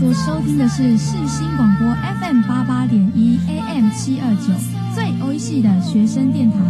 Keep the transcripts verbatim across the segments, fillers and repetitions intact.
所收听的是世新广播 F M 八八点一 A M 七二九，最欧系的学生电台。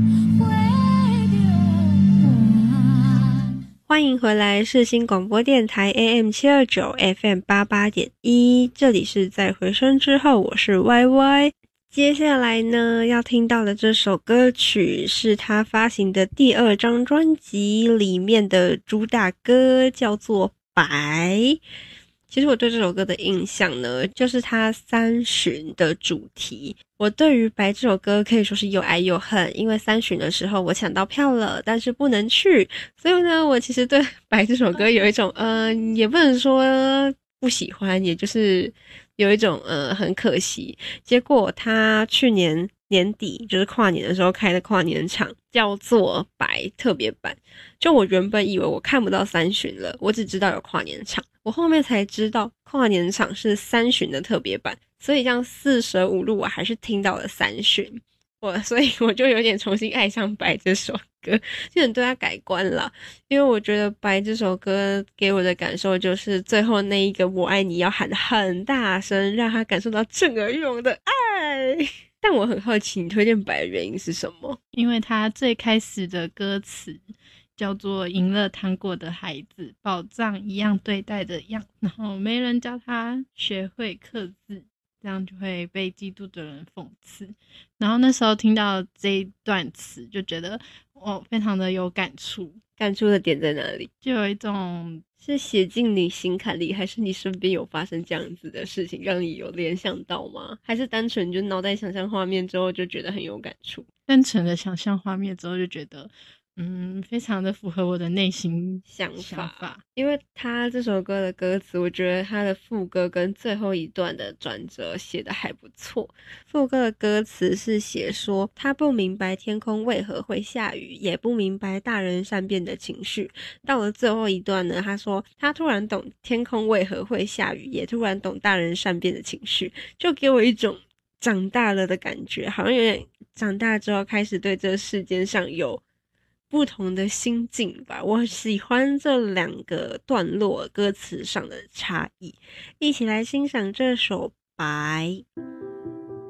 欢迎回来世新广播电台 A M 七二九 F M 八八点一，这里是在回声之后，我是 Y Y。接下来呢，要听到的这首歌曲是他发行的第二张专辑里面的主打歌，叫做《白》。其实我对这首歌的印象呢，就是它三旬的主题。我对于《白》这首歌可以说是又爱又恨，因为三旬的时候我抢到票了，但是不能去，所以呢，我其实对《白》这首歌有一种，呃，也不能说不喜欢，也就是有一种呃很可惜。结果他去年年底就是跨年的时候开的跨年场，叫做白特别版。就我原本以为我看不到三旬了，我只知道有跨年场，我后面才知道跨年场是三旬的特别版，所以这样四舍五入我还是听到了三旬。我所以我就有点重新爱上白这首歌，就很对它改观了。因为我觉得白这首歌给我的感受就是最后那一个我爱你要喊得很大声，让他感受到震耳欲聋的爱。但我很好奇你推荐白的原因是什么？ 因为他最开始的歌词叫做赢了糖果的孩子，宝藏一样对待的样，然后没人教他学会刻字，这样就会被嫉妒的人讽刺。然后那时候听到这一段词就觉得我非常的有感触。 感触的点在哪里？ 就有一种是写进你心坎里，还是你身边有发生这样子的事情让你有联想到吗？还是单纯就脑袋想象画面之后就觉得很有感触？ 单纯的想象画面之后就觉得嗯，非常的符合我的内心想法, 想法因为他这首歌的歌词，我觉得他的副歌跟最后一段的转折写得还不错。副歌的歌词是写说，他不明白天空为何会下雨，也不明白大人善变的情绪。到了最后一段呢，他说他突然懂天空为何会下雨，也突然懂大人善变的情绪，就给我一种长大了的感觉，好像有点长大之后开始对这世间上有不同的心境吧。我喜欢这两个段落歌词上的差异，一起来欣赏这首白。